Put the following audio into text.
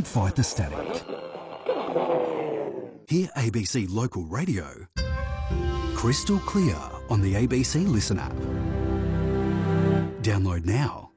Don't fight the static. Hear ABC Local Radio crystal clear on the ABC Listen app. Download now.